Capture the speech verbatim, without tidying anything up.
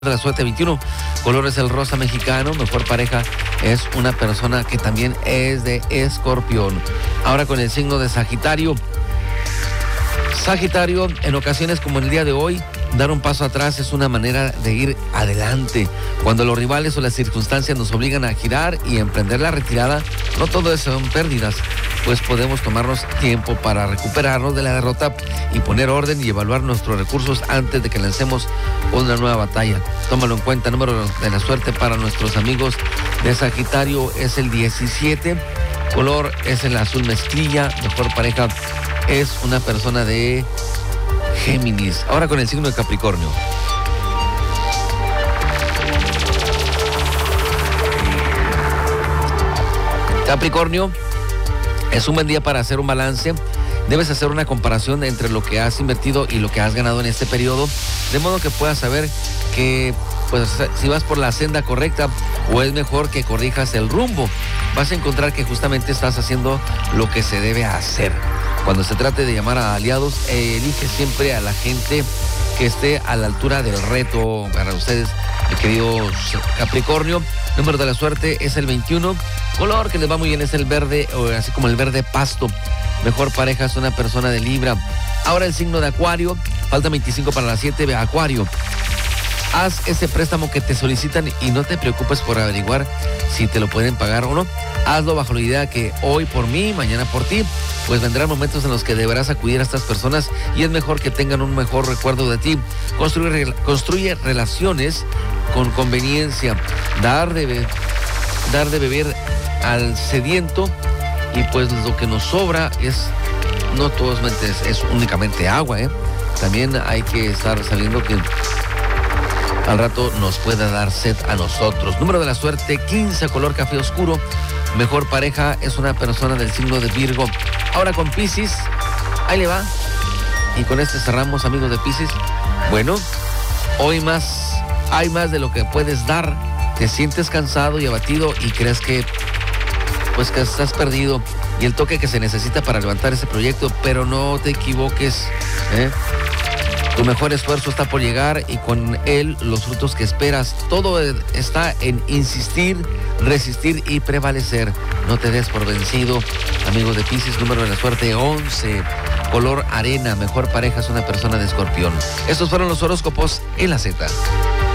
De la suerte veintiuno, color es el rosa mexicano, mejor pareja es una persona que también es de Escorpión. Ahora con el signo de Sagitario. Sagitario, en ocasiones como el día de hoy, dar un paso atrás es una manera de ir adelante. Cuando los rivales o las circunstancias nos obligan a girar y emprender la retirada, no todo eso son pérdidas, pues podemos tomarnos tiempo para recuperarnos de la derrota y poner orden y evaluar nuestros recursos antes de que lancemos una nueva batalla. Tómalo en cuenta. Número de la suerte para nuestros amigos de Sagitario es el diecisiete, color es el azul mezclilla, mejor pareja es una persona de Géminis. Ahora con el signo de Capricornio. Capricornio, es un buen día para hacer un balance. Debes hacer una comparación entre lo que has invertido y lo que has ganado en este periodo, de modo que puedas saber que pues, si vas por la senda correcta o es mejor que corrijas el rumbo. Vas a encontrar que justamente estás haciendo lo que se debe hacer. Cuando se trate de llamar a aliados, eh, elige siempre a la gente que esté a la altura del reto. Para ustedes, mi querido Capricornio, número de la suerte es el veintiuno, color que les va muy bien es el verde, o así como el verde pasto. Mejor pareja es una persona de Libra. Ahora el signo de Acuario, falta veinticinco para las siete, Acuario. Haz ese préstamo que te solicitan y no te preocupes por averiguar si te lo pueden pagar o no. Hazlo bajo la idea que hoy por mí, mañana por ti, pues vendrán momentos en los que deberás acudir a estas personas y es mejor que tengan un mejor recuerdo de ti. Construye, construye relaciones con conveniencia. Dar de, be- dar de beber al sediento y pues lo que nos sobra es, no todos es, es únicamente agua, ¿eh? También hay que estar sabiendo que al rato nos pueda dar sed a nosotros. Número de la suerte quince, color café oscuro. Mejor pareja es una persona del signo de Virgo. Ahora con Piscis, ahí le va. Y con este cerramos, amigos de Piscis. Bueno, hoy más, hay más de lo que puedes dar. Te sientes cansado y abatido y crees que, pues que estás perdido. Y el toque que se necesita para levantar ese proyecto, pero no te equivoques, ¿eh? Tu mejor esfuerzo está por llegar y con él los frutos que esperas. Todo está en insistir, resistir y prevalecer. No te des por vencido. Amigo de Piscis, número de la suerte once, color arena. Mejor pareja es una persona de Escorpión. Estos fueron los horóscopos en la Z.